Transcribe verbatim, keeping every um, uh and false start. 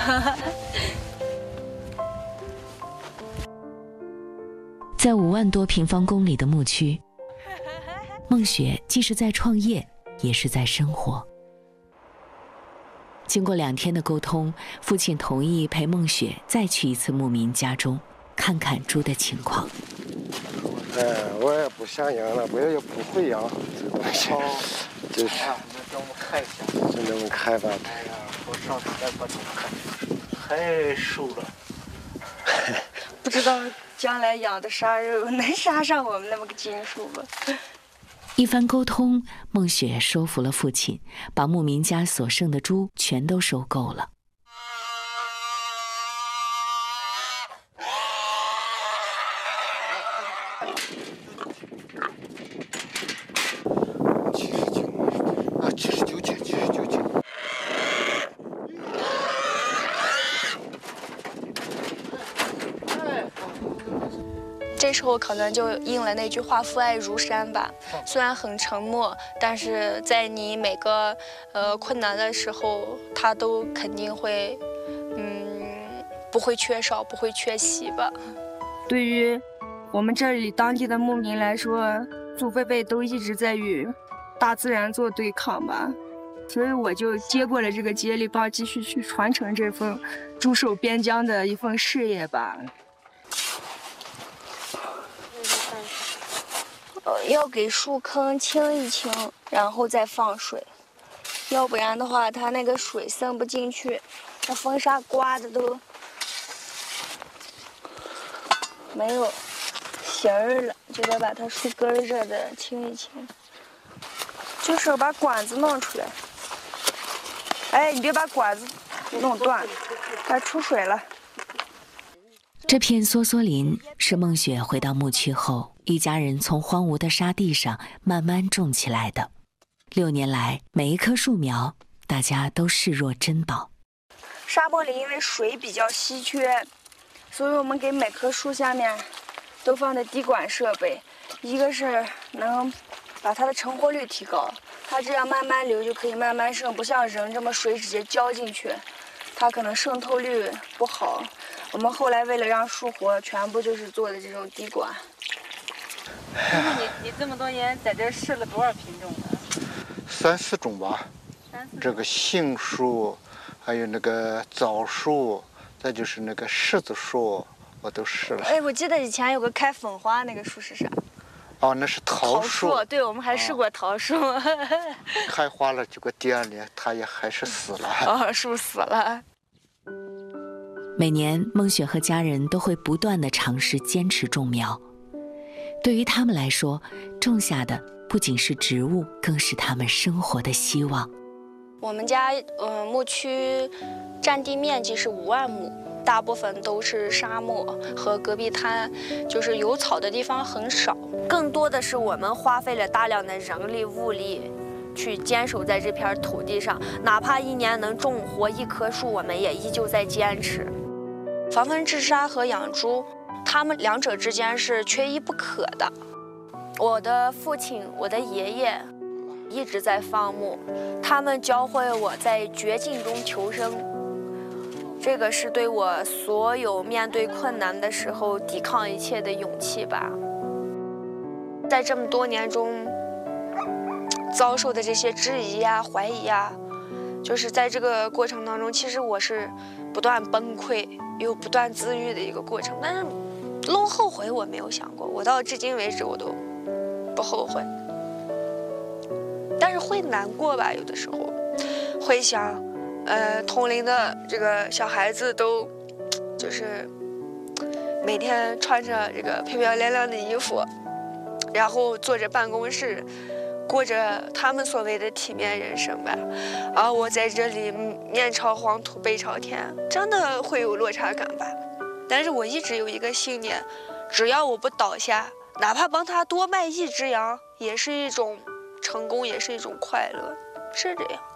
在五万多平方公里的牧区，孟雪既是在创业，也是在生活。经过两天的沟通，父亲同意陪孟雪再去一次牧民家中，看看猪的情况。 哎，我也不想养了，我也不会养这东西，就是。 那给我们看一下。 就那么看吧。 哎呀，我上次再把它看，太瘦了。 不知道将来养的啥肉能杀上我们那么个斤数吧？ 一番沟通，孟雪说服了父亲，把牧民家所剩的猪全都收购了。 七十斤啊，七十九斤，七十九斤。 这时候可能就应了那句话"父爱如山"吧。虽然很沉默，但是在你每个呃困难的时候，他都肯定会，嗯，不会缺少，不会缺席吧。 对于我们这里当地的牧民来说，祖辈辈都一直在与大自然做对抗吧，所以我就接过了这个接力棒，继续去传承这份驻守边疆的一份事业吧。 呃，要给树坑清一清，然后再放水，要不然的话，它那个水渗不进去，那风沙刮的都没有形儿了，就得把它树根儿这的清一清。就是把管子弄出来。哎，你别把管子弄断，该出水了。 这片梭梭林是孟雪回到牧区后，一家人从荒芜的沙地上慢慢种起来的。六年来，每一棵树苗大家都视若珍宝。 沙漠里因为水比较稀缺，所以我们给每棵树下面都放的滴管设备，一个是能把它的成活率提高，它这样慢慢流就可以慢慢渗，不像人这么水直接浇进去，它可能渗透率不好。我们后来为了让树活，全部就是做的这种滴管。 你你这么多年在这试了多少品种呢？ 三四种吧。 三四种。 这个杏树，还有那个枣树，再就是那个柿子树，我都试了。 哎，我记得以前有个开粉花那个树是啥？ 哦，那是桃树。 桃树，对，我们还试过桃树。哦、 开花了，结果第二年它也还是死了。 哦，树死了。 每年，孟雪和家人都会不断地尝试坚持种苗。对于他们来说，种下的不仅是植物，更是他们生活的希望。 我们家呃牧区占地面积是五万亩，大部分都是沙漠和戈壁滩，就是有草的地方很少。更多的是我们花费了大量的人力物力，去坚守在这片土地上，哪怕一年能种活一棵树，我们也依旧在坚持。防风治沙和养猪，他们两者之间是缺一不可的。我的父亲，我的爷爷一直在放牧，他们教会我在绝境中求生，这个是对我所有面对困难的时候抵抗一切的勇气吧。在这么多年中遭受的这些质疑呀、怀疑呀，就是在这个过程当中，其实我是不断崩溃又不断自愈的一个过程。但是弄后悔我没有想过，我到至今为止我都不后悔。但是会难过吧，有的时候会想，呃，同龄的这个小孩子都就是每天穿着这个漂漂亮亮的衣服，然后坐着办公室，过着他们所谓的体面人生吧，而我在这里面朝黄土背朝天，真的会有落差感吧。但是我一直有一个信念，只要我不倒下，哪怕帮他多卖一只羊，也是一种成功，也是一种快乐，是这样。